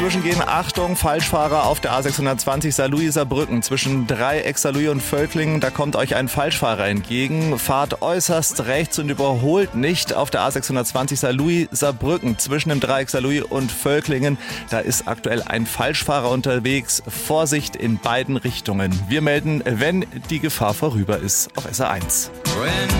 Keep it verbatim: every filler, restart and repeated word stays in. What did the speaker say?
Zwischengehen, Achtung, Falschfahrer auf der A sechshundertzwanzig Saarlouis-Saarbrücken. Zwischen Dreieck, Saarlouis und Völklingen, da kommt euch ein Falschfahrer entgegen. Fahrt äußerst rechts und überholt nicht auf der A sechshundertzwanzig Saarlouis-Saarbrücken. Zwischen dem Dreieck Saarlouis und Völklingen, da ist aktuell ein Falschfahrer unterwegs. Vorsicht in beiden Richtungen. Wir melden, wenn die Gefahr vorüber ist, auf S R eins.